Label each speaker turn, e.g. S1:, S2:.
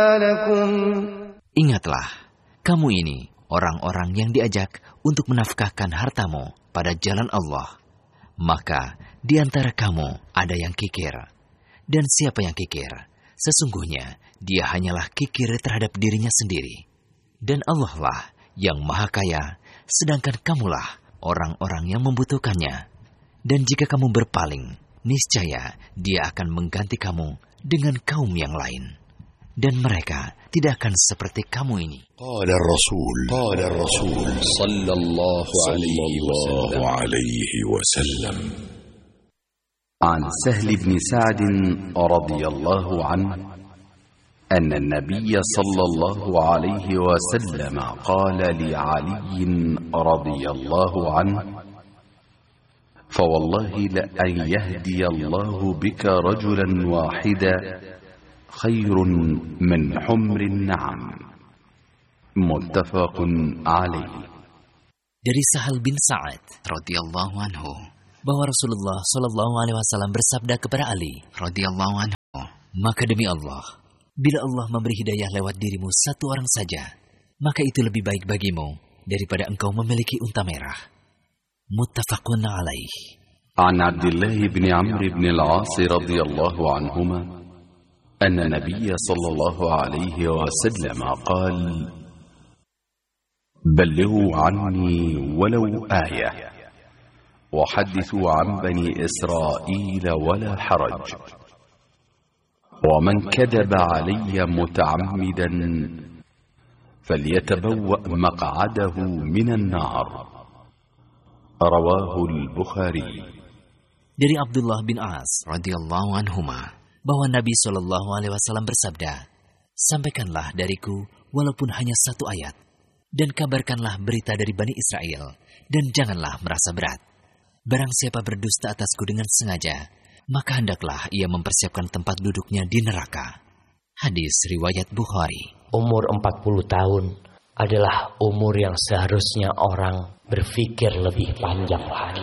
S1: لكم
S2: Ingatlah, kamu ini orang-orang yang diajak untuk menafkahkan hartamu pada jalan Allah. Maka di antara kamu ada yang kikir. Dan siapa yang kikir? Sesungguhnya dia hanyalah kikir terhadap dirinya sendiri. Dan Allah lah yang maha kaya, sedangkan kamulah orang-orang yang membutuhkannya. Dan jika kamu berpaling, niscaya dia akan mengganti kamu dengan kaum yang lain. Dan mereka tidak akan seperti kamu ini.
S3: قال الرسول
S4: صلى الله
S3: عليه وسلم
S5: عن سهل بن سعد رضي الله عنه أن النبي صلى الله عليه وسلم قال لعلي رضي الله عنه فوالله لأن يهدي الله بك رجلا واحدا خير من حمر النعم متفق عليه.
S2: Dari Sahal bin Sa'ad radhiyallahu anhu bahwa Rasulullah shallallahu alaihi wasallam bersabda kepada Ali radhiyallahu anhu, maka demi Allah, bila Allah memberi hidayah lewat dirimu satu orang saja, maka itu lebih baik bagimu daripada engkau memiliki unta merah. Muttafaqun alaih.
S5: عن عبد الله بن عمرو بن العاص رضي الله عنهما أن النبي صلى الله عليه وسلم قال بلغوا عني ولو آية وحدثوا عن بني إسرائيل ولا حرج ومن كذب علي متعمدا فليتبوأ مقعده من النار رواه البخاري.
S2: Dari Abdullah bin As radhiyallahu anhuma bahwa Nabi Shallallahu alaihi wasallam bersabda, sampaikanlah dariku walaupun hanya satu ayat, dan kabarkanlah berita dari Bani Israel, dan janganlah merasa berat. Barang siapa berdusta atasku dengan sengaja, maka hendaklah ia mempersiapkan tempat duduknya di neraka. Hadis riwayat Bukhari.
S6: Umur 40 tahun adalah umur yang seharusnya orang berpikir lebih panjang.